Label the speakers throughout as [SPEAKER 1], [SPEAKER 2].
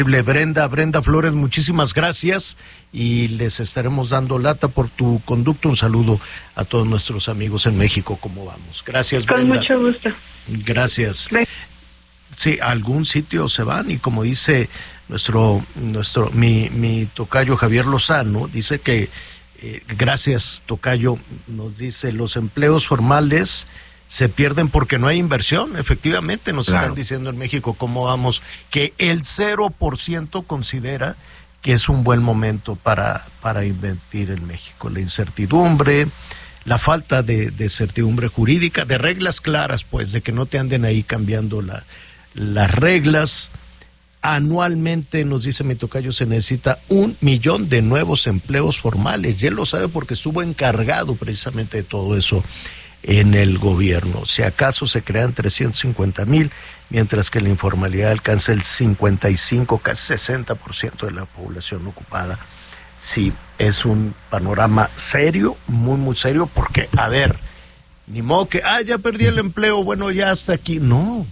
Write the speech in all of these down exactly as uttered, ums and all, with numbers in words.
[SPEAKER 1] Brenda, Brenda Flores, muchísimas gracias y les estaremos dando lata por tu conducto. Un saludo a todos nuestros amigos en México. ¿Cómo vamos? Gracias, Brenda.
[SPEAKER 2] Con mucho gusto.
[SPEAKER 1] Gracias. Sí, a algún sitio se van y como dice nuestro, nuestro, mi, mi tocayo Javier Lozano, dice que, eh, gracias tocayo, nos dice los empleos formales se pierden porque no hay inversión. Efectivamente, nos claro. están diciendo en México cómo vamos, que el cero por ciento considera que es un buen momento para, para invertir en México. La incertidumbre, la falta de, de certidumbre jurídica, de reglas claras, pues, de que no te anden ahí cambiando la, las reglas. Anualmente, nos dice mi tocayo, se necesita un millón de nuevos empleos formales. Y él lo sabe porque estuvo encargado precisamente de todo eso en el gobierno. Si acaso se crean trescientos cincuenta mil, mientras que la informalidad alcanza el cincuenta y cinco, casi sesenta por ciento de la población ocupada. Sí, es un panorama serio, muy, muy serio, porque, a ver, ni modo que, ah, ya perdí el empleo, bueno, ya hasta aquí. No,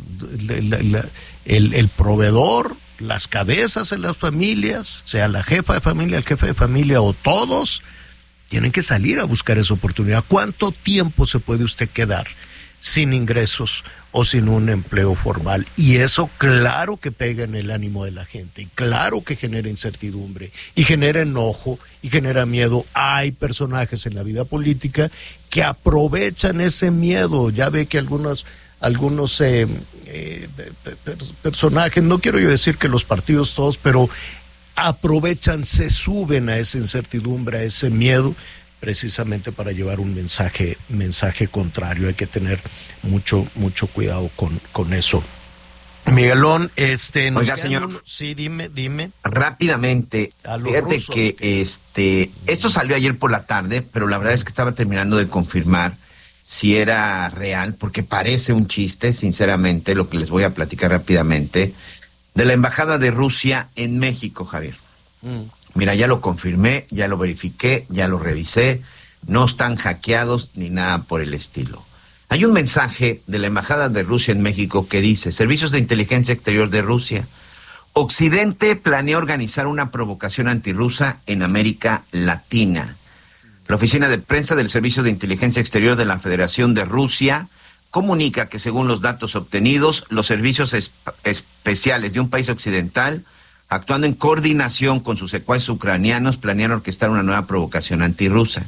[SPEAKER 1] la, la, la, el, el proveedor, las cabezas en las familias, sea la jefa de familia, el jefe de familia o todos, tienen que salir a buscar esa oportunidad. ¿Cuánto tiempo se puede usted quedar sin ingresos o sin un empleo formal? Y eso claro que pega en el ánimo de la gente, y claro que genera incertidumbre, y genera enojo, y genera miedo. Hay personajes en la vida política que aprovechan ese miedo. Ya ve que algunos, algunos eh, eh, personajes, no quiero yo decir que los partidos todos, pero aprovechan, se suben a esa incertidumbre, a ese miedo, precisamente para llevar un mensaje, mensaje contrario. Hay que tener mucho, mucho cuidado con, con eso. Miguelón, este, nos
[SPEAKER 3] Oiga, señor.
[SPEAKER 1] Un... Sí, dime, dime.
[SPEAKER 3] Rápidamente, fíjate rusos, que, que este, esto salió ayer por la tarde, pero la verdad es que estaba terminando de confirmar si era real, porque parece un chiste, sinceramente, lo que les voy a platicar rápidamente, de la Embajada de Rusia en México, Javier. Mm. Mira, ya lo confirmé, ya lo verifiqué, ya lo revisé, no están hackeados ni nada por el estilo. Hay un mensaje de la Embajada de Rusia en México que dice: Servicios de Inteligencia Exterior de Rusia, Occidente planea organizar una provocación antirrusa en América Latina. La oficina de prensa del Servicio de Inteligencia Exterior de la Federación de Rusia comunica que según los datos obtenidos, los servicios es- especiales de un país occidental, actuando en coordinación con sus secuaces ucranianos, planean orquestar una nueva provocación antirrusa.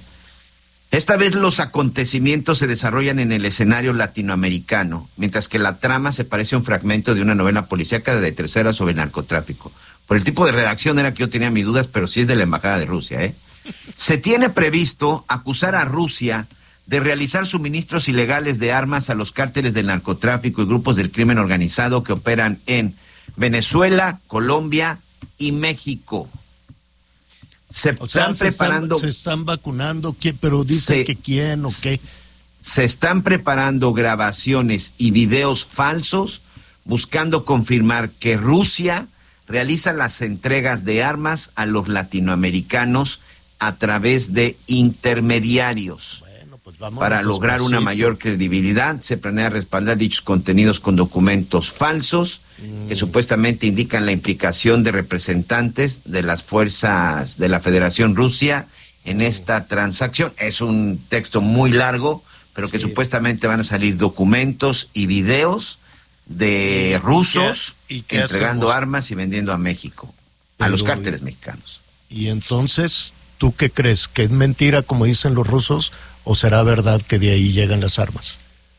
[SPEAKER 3] Esta vez los acontecimientos se desarrollan en el escenario latinoamericano, mientras que la trama se parece a un fragmento de una novela policíaca de tercera sobre el narcotráfico. Por el tipo de redacción era que yo tenía mis dudas, pero sí es de la Embajada de Rusia, ¿eh? Se tiene previsto acusar a Rusia de realizar suministros ilegales de armas a los cárteles del narcotráfico y grupos del crimen organizado que operan en Venezuela, Colombia y México. Se
[SPEAKER 1] o sea,
[SPEAKER 3] están
[SPEAKER 1] se
[SPEAKER 3] preparando...
[SPEAKER 1] Están, se están vacunando, ¿quién? Pero dicen
[SPEAKER 3] se,
[SPEAKER 1] que quién o qué.
[SPEAKER 3] Se están preparando grabaciones y videos falsos buscando confirmar que Rusia realiza las entregas de armas a los latinoamericanos a través de intermediarios. Para lograr una mayor credibilidad, se planea respaldar dichos contenidos con documentos falsos mm. que supuestamente indican la implicación de representantes de las fuerzas de la Federación Rusia en mm. esta transacción. Es un texto muy largo, pero sí. que supuestamente van a salir documentos y videos de ¿Y rusos qué, ¿y qué entregando hacemos? armas y vendiendo a México, pero, a los cárteles mexicanos.
[SPEAKER 1] Y entonces, ¿tú qué crees? ¿Que es mentira, como dicen los rusos, o será verdad que de ahí llegan las armas?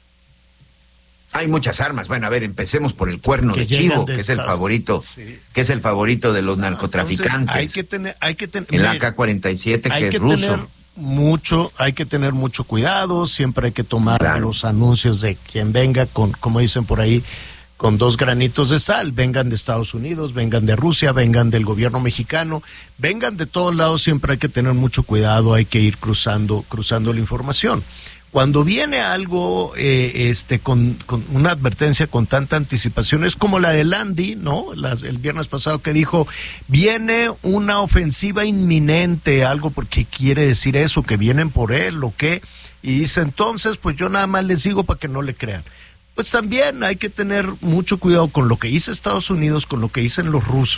[SPEAKER 3] Hay muchas armas. Bueno, a ver, empecemos por el cuerno que de chivo, de que estas, es el favorito, sí. que es el favorito de los ah, narcotraficantes.
[SPEAKER 1] Hay que tener, hay que tener
[SPEAKER 3] el A K cuarenta y siete que, que es ruso. Tener
[SPEAKER 1] mucho, hay que tener mucho cuidado. Siempre hay que tomar claro. los anuncios de quien venga con, como dicen por ahí, con dos granitos de sal. Vengan de Estados Unidos, vengan de Rusia, vengan del gobierno mexicano, vengan de todos lados. Siempre hay que tener mucho cuidado. Hay que ir cruzando, cruzando la información. Cuando viene algo eh, este con, con una advertencia con tanta anticipación, es como la de Landy, ¿no? Las, el viernes pasado que dijo, viene una ofensiva inminente, algo porque quiere decir eso, que vienen por él o qué, y dice entonces, pues yo nada más les digo para que no le crean. Pues también hay que tener mucho cuidado con lo que dice Estados Unidos, con lo que dicen los rusos.